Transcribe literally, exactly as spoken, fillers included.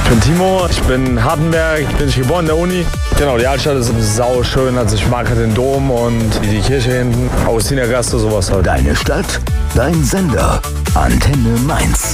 Ich bin Timo, ich bin in Hardenberg, ich bin geboren in der Uni. Genau, die Altstadt ist sau schön, also ich mag halt den Dom und die Kirche hinten, Augustinergasse, sowas halt. Deine Stadt, dein Sender, Antenne Mainz.